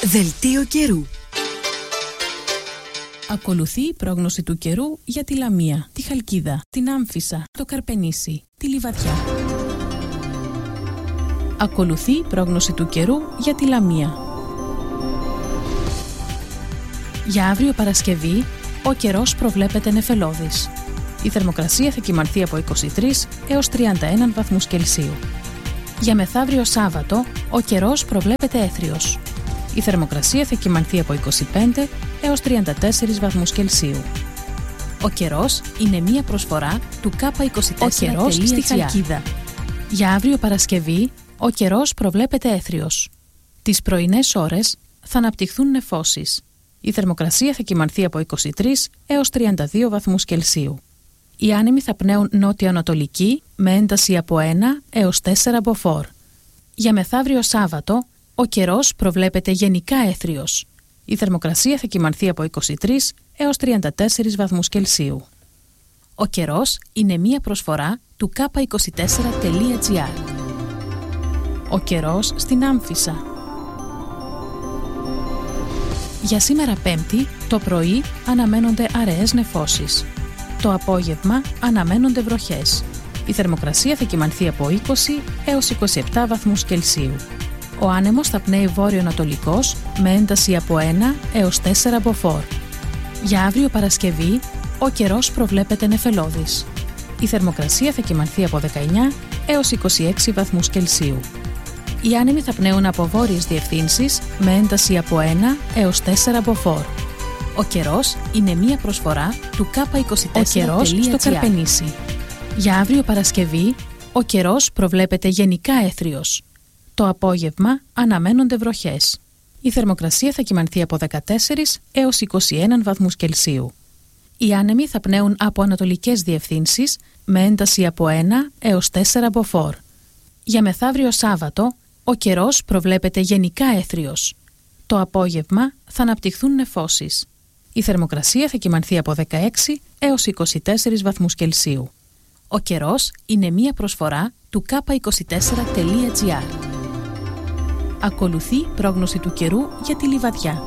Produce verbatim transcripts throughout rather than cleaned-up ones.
Δελτίο καιρού. Ακολουθεί η πρόγνωση του καιρού για τη Λαμία, τη Χαλκίδα, την Άμφισσα, το Καρπενήσι, τη Λιβαδιά. Ακολουθεί η πρόγνωση του καιρού για τη Λαμία. Για αύριο Παρασκευή, ο καιρός προβλέπεται νεφελώδης. Η θερμοκρασία θα κυμανθεί από είκοσι τρεις έως τριάντα ένα βαθμούς Κελσίου. Για μεθαύριο Σάββατο, ο καιρός προβλέπεται έθριος. Η θερμοκρασία θα κυμανθεί από είκοσι πέντε έως τριάντα τέσσερα βαθμούς Κελσίου. Ο καιρός είναι μία προσφορά του κάπα είκοσι τέσσερα. Ο καιρός στη Χαλκίδα. Για αύριο Παρασκευή, ο καιρός προβλέπεται έθριος. Τις πρωινές ώρες θα αναπτυχθούν νεφώσεις. Η θερμοκρασία θα κυμανθεί από είκοσι τρεις έως τριάντα δύο βαθμούς Κελσίου. Οι άνεμοι θα πνέουν νότιο-ανατολική με ένταση από ένα έως τέσσερα μποφόρ. Για μεθαύριο Σάββατο, ο καιρός προβλέπεται γενικά έθριος. Η θερμοκρασία θα κυμανθεί από είκοσι τρεις έως τριάντα τέσσερα βαθμούς Κελσίου. Ο καιρός είναι μία προσφορά του κάπα είκοσι τέσσερα τελεία τζι άρ. Ο καιρός στην Άμφισσα. Για σήμερα Πέμπτη, το πρωί αναμένονται αραιές νεφώσεις. Το απόγευμα αναμένονται βροχές. Η θερμοκρασία θα κυμανθεί από είκοσι έως είκοσι επτά βαθμούς Κελσίου. Ο άνεμος θα πνέει βόρειο-ανατολικός με ένταση από ένα έως τέσσερα μποφόρ. Για αύριο Παρασκευή, ο καιρός προβλέπεται νεφελώδης. Η θερμοκρασία θα κυμανθεί από δεκαεννιά έως είκοσι έξι βαθμούς Κελσίου. Οι άνεμοι θα πνέουν από βόρειες διευθύνσεις με ένταση από ένα έως τέσσερα μποφόρ. Ο καιρός είναι μία προσφορά του κάπα είκοσι τέσσερα. Ο καιρός στο Καρπενήσι. Για αύριο Παρασκευή, ο καιρός προβλέπεται γενικά έθριος. Το απόγευμα αναμένονται βροχές. Η θερμοκρασία θα κυμανθεί από δεκατέσσερα έως είκοσι ένα βαθμούς Κελσίου. Οι άνεμοι θα πνέουν από ανατολικές διευθύνσεις με ένταση από ένα έως τέσσερα μποφόρ. Για μεθαύριο Σάββατο, ο καιρός προβλέπεται γενικά έθριος. Το απόγευμα θα αναπτυχθούν νεφώσεις. Η θερμοκρασία θα κυμανθεί από δεκαέξι έως είκοσι τέσσερα βαθμούς Κελσίου. Ο καιρός είναι μία προσφορά του κάπα είκοσι τέσσερα τελεία τζι άρ. Ακολουθεί πρόγνωση του καιρού για τη Λιβαδιά.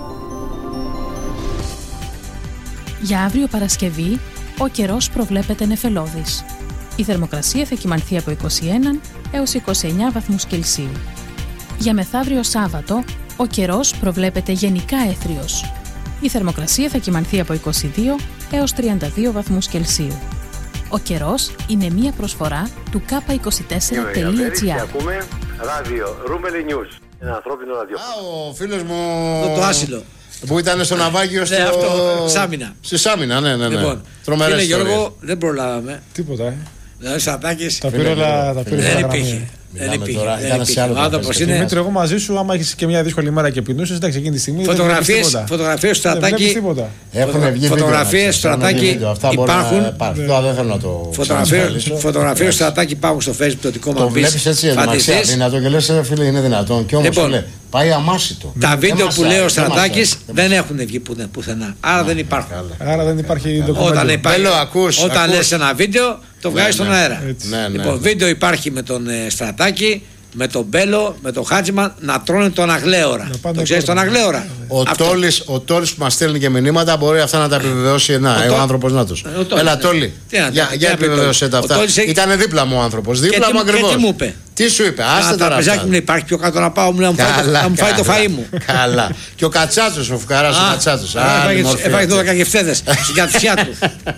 Για αύριο Παρασκευή, ο καιρός προβλέπεται νεφελώδης. Η θερμοκρασία θα κυμανθεί από είκοσι ένα έως είκοσι εννιά βαθμούς Κελσίου. Για μεθαύριο Σάββατο, ο καιρός προβλέπεται γενικά έθριος. Η θερμοκρασία θα κυμανθεί από είκοσι δύο έως τριάντα δύο βαθμούς Κελσίου. Ο καιρός είναι μία προσφορά του κάπα είκοσι τέσσερα τελεία τζι άρ. Ακούμε ράδιο Ρούμελι News. Ένα ανθρώπινο ραδιόφωνο. Α, ο φίλος μου... Το, το άσυλο. Που ήταν στο ναυάγιο στο... Ναι, αυτό, Σάμινα. Στη Σάμινα, ναι, ναι, ναι. Λοιπόν, τρομερές κύριε ιστορίες. Γιώργο, δεν προλάβαμε. Τίποτα, ε. Δηλαδή, Στρατάκης, Τα πήρε όλα τα πήρε δεν όλα υπήρχε. γραμμή. Δεν Μιλάμε υπήρχε. τώρα, Δεν ήταν σε υπήρχε. άλλο Ο άνθρωπος τραπέζι. είναι. Δημήτρη, εγώ μαζί σου, άμα έχει και μια δύσκολη μέρα και πεινούσε, εντάξει, εκείνη τη στιγμή. Φωτογραφίες, δεν φωτογραφίες του βλέπεις Στρατάκη. τίποτα. Έχουν βγει Φωτογραφίες του Στρατάκη υπάρχουν. Αυτό δεν θέλω να το Φωτογραφίες φωτογραφίες του Στρατάκη υπάρχουν στο Facebook, το δικό Το μας βλέπεις έτσι, εντωμεταξύ, δυνατό και λες, ρε φίλε, είναι δυνατόν. Και όμως Λοιπόν, λέει, πάει αμάσιτο. Τα βίντεο Δεν που μασάει, λέει ο δεν Στρατάκης μασάει. δεν έχουν βγει πουθε- πουθενά. Άρα δεν υπάρχουν. Άρα δεν υπάρχει Όταν ντοκουμέντο. υπάρχει, Μπέλο, ακούς, όταν ακούς. λες ένα βίντεο, το βγάζεις στον ναι. αέρα. Έτσι. Ναι, ναι. Λοιπόν, βίντεο υπάρχει με τον ε, Στρατάκη, με τον Μπέλο, με τον Χάτζημαν να τρώνε τον Αγλέωρα. Να πάνε Το ξέρεις τον κόρνο. Αγλέωρα? Ο Αυτό. Τόλης, ο Τόλης που μας στέλνει και μηνύματα μπορεί αυτά να τα επιβεβαιώσει. Να, Τό- ο άνθρωπος να τους. Ε, ο Τόλης, Έλα, ναι. Τόλη. Τι να- Για, τι για να πει επιβεβαίωσέ Τόλης. τα Ο αυτά. Τόλης έχει- Ήτανε δίπλα μου ο άνθρωπος. Δίπλα τι μου μου- και ακριβώς. τι μου είπε? Τι σου είπε, άστε Κάνα τώρα. τραπεζάκι αυτά. μου λέει, υπάρχει πιο κάτω να πάω, μου λέει, να μου φάει το- Καλά, να μου φάει το καλά. φαΐ μου. Καλά. Και ο Κατσάτσος, ο φουκαράς ο Κατσάτσος. Α, Άλλη έφαγε- μορφή, Έφαγε έτσι. δώδεκα γευτέδες στην κατσιά του.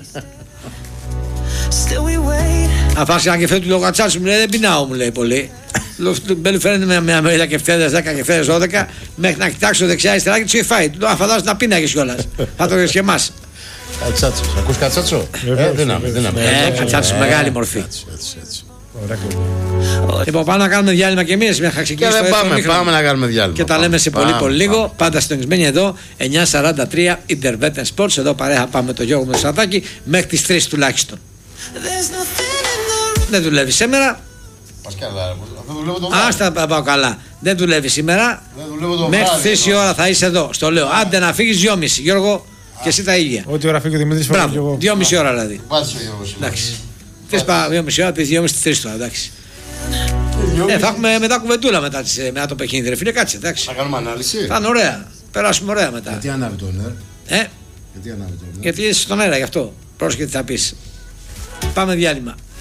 Αφάσει ένα κεφέ του λόγω Κατσάτσου, μου λέει δεν πεινάω, μου λέει πολύ. Λέω, του Μπέλου φαίνεται με με μερίδα κεφτέδες, δέκα κεφτέδες, δώδεκα, μέχρι να κοιτάξω δεξιά αριστερά και του είχε φάει. Του λέω, φαντάζομαι να πίναγες κιόλας. Θα το και εμάς. Κατσάτσος. Ακούς Κατσάτσο? Βεβαίως, Ε, δύναμη, βεβαίως. δύναμη. Ε, Κατσάτσος, μεγάλη μορφή. Έτσι, έτσι, έτσι. Ωραία, κλειδί. Λοιπόν, πάμε να κάνουμε διάλειμμα κι εμείς. Μέχρι να Και ξεκινήσει το δεν δεύτερο πάμε, μήχρονο. πάμε να κάνουμε διάλειμμα. Και τα Πάμε, λέμε σε πολύ πάμε, πολύ πάμε. λίγο. Πάντα συντονισμένοι εδώ, εννιά σαράντα τρία Interveten Sports. Εδώ παρέα πάμε με τον Γιώργο με το Στρατάκη μέχρι τις τρεις τουλάχιστον. Δεν δουλεύει σήμερα. Πας καλά, ρε, αυτό δουλεύω το βράδυ. Άστα να πάω καλά. Δεν δουλεύει σήμερα. Δεν δουλεύω το Μέχρι βράδυ, τρεις η εδώ. ώρα θα είσαι εδώ. Στο λέω. Άντε να φύγεις δυόμιση. Γιώργο, και εσύ τα ίδια. Ό,τι ώρα φύγει ο Δημήτρης φεύγω κι Μπράβο. εγώ. Δυόμιση ώρα δηλαδή. Πάτησε ο Γιώργος σήμερα. Εντάξει. Τρεις παρά δυόμιση ώρα, πει δυόμιση τρεις τώρα. Εντάξει. Ε, θα έχουμε μετά κουβεντούλα μετά, τις, μετά το παιχνίδι. Ρε φίλε, κάτσε, εντάξει. Θα κάνουμε ανάλυση. Θα είναι ωραία. Περάσουμε ωραία μετά. Γιατί ανάβει το νερ. Ε, Γιατί ανάβει το νερ. γιατί είσαι στον αέρα γι' αυτό. Πρόσεχε τι θα πεις. Πάμε διάλειμμα.